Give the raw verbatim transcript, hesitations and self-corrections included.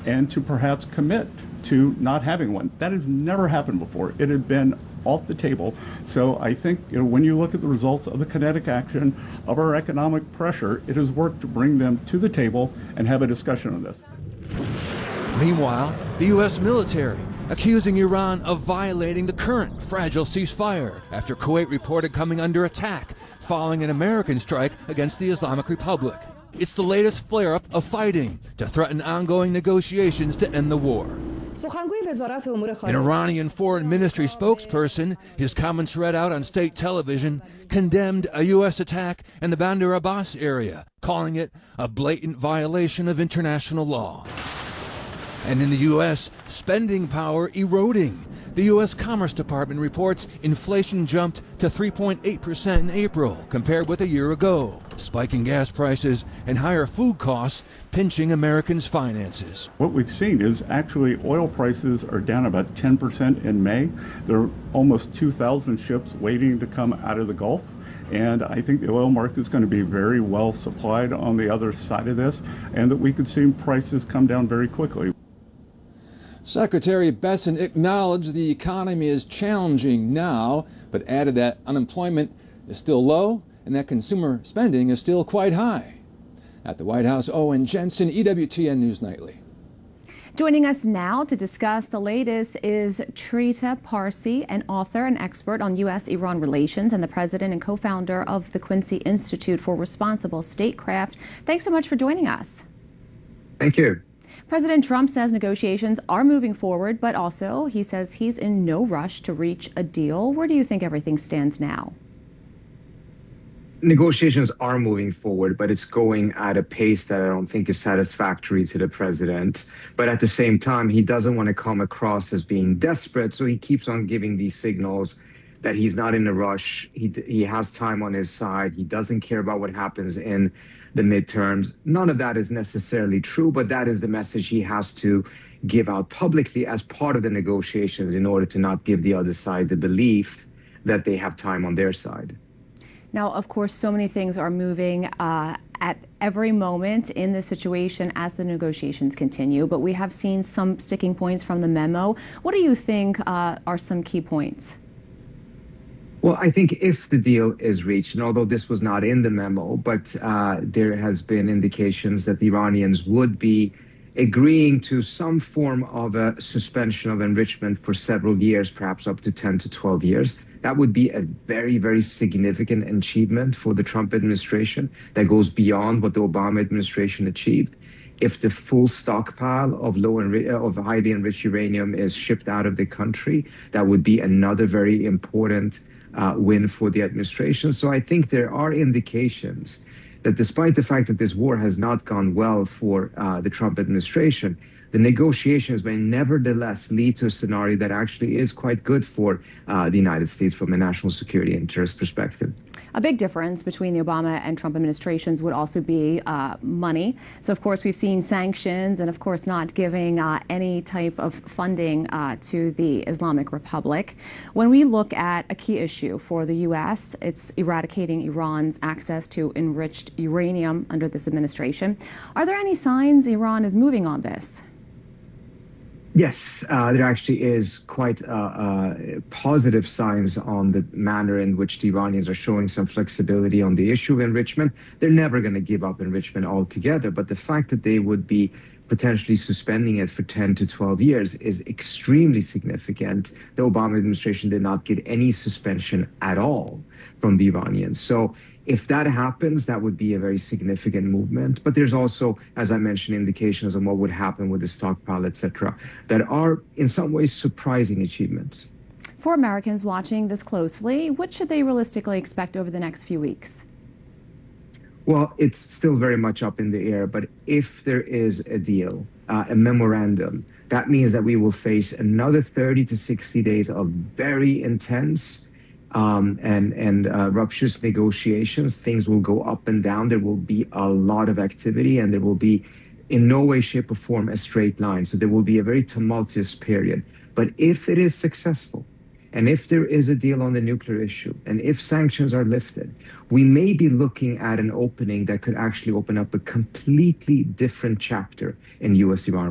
and to perhaps commit to not having one. That has never happened before. It had been off the table. So I think, you know, when you look at the results of the kinetic action of our economic pressure, it has worked to bring them to the table and have a discussion on this. Meanwhile, the U S military accusing Iran of violating the current fragile ceasefire after Kuwait reported coming under attack following an American strike against the Islamic Republic. It's the latest flare-up of fighting to threaten ongoing negotiations to end the war. An Iranian foreign ministry spokesperson, his comments read out on state television, condemned a U S attack in the Bandar Abbas area, calling it a blatant violation of international law. And in the U S, spending power eroding. The U S Commerce Department reports inflation jumped to three point eight percent in April compared with a year ago. Spiking gas prices and higher food costs pinching Americans' finances. What we've seen is actually oil prices are down about ten percent in May. There are almost two thousand ships waiting to come out of the Gulf. And I think the oil market is going to be very well supplied on the other side of this, and that we could see prices come down very quickly. Secretary Bessent acknowledged the economy is challenging now, but added that unemployment is still low and that consumer spending is still quite high. At the White House, Owen Jensen, E W T N News Nightly. Joining us now to discuss the latest is Trita Parsi, an author and expert on U S Iran relations and the president and co-founder of the Quincy Institute for Responsible Statecraft. Thanks so much for joining us. Thank you. President Trump says negotiations are moving forward, but also he says he's in no rush to reach a deal. Where do you think everything stands now? Negotiations are moving forward, but it's going at a pace that I don't think is satisfactory to the president. But at the same time, he doesn't want to come across as being desperate, so he keeps on giving these signals that he's not in a rush. He, he has time on his side. He doesn't care about what happens in the midterms. None of that is necessarily true, but that is the message he has to give out publicly as part of the negotiations in order to not give the other side the belief that they have time on their side. Now, of course, so many things are moving uh, at every moment in this situation as the negotiations continue, but we have seen some sticking points from the memo. What do you think uh, are some key points? Well, I think if the deal is reached, and although this was not in the memo, but uh, there has been indications that the Iranians would be agreeing to some form of a suspension of enrichment for several years, perhaps up to ten to twelve years. That would be a very, very significant achievement for the Trump administration that goes beyond what the Obama administration achieved. If the full stockpile of low enri- of highly enriched uranium is shipped out of the country, that would be another very important uh, win for the administration. So I think there are indications that despite the fact that this war has not gone well for uh, the Trump administration, the negotiations may nevertheless lead to a scenario that actually is quite good for uh, the United States from a national security interest perspective. A big difference between the Obama and Trump administrations would also be uh, money. So, of course, we've seen sanctions and, of course, not giving uh, any type of funding uh, to the Islamic Republic. When we look at a key issue for the U S, it's eradicating Iran's access to enriched uranium under this administration. Are there any signs Iran is moving on this? Yes, uh, there actually is quite uh, uh, positive signs on the manner in which the Iranians are showing some flexibility on the issue of enrichment. They're never going to give up enrichment altogether, but the fact that they would be potentially suspending it for ten to twelve years is extremely significant. The Obama administration did not get any suspension at all from the Iranians. So if that happens, that would be a very significant movement. But there's also, as I mentioned, indications on what would happen with the stockpile, et cetera, that are in some ways surprising achievements. For Americans watching this closely, what should they realistically expect over the next few weeks? Well, it's still very much up in the air, but if there is a deal, uh, a memorandum, that means that we will face another thirty to sixty days of very intense Um, and and uh, rupturous negotiations. Things will go up and down. There will be a lot of activity, and there will be in no way, shape, or form a straight line. So there will be a very tumultuous period. But if it is successful, and if there is a deal on the nuclear issue, and if sanctions are lifted, we may be looking at an opening that could actually open up a completely different chapter in U S Iran